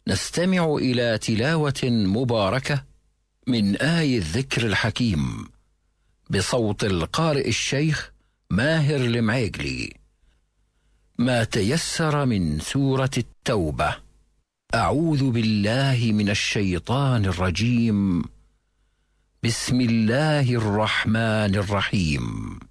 نستمع إلى تلاوة مباركة من آي الذكر الحكيم بصوت القارئ الشيخ ماهر المعيقلي. ما تيسر من سورة التوبة. أعوذ بالله من الشيطان الرجيم. بسم الله الرحمن الرحيم.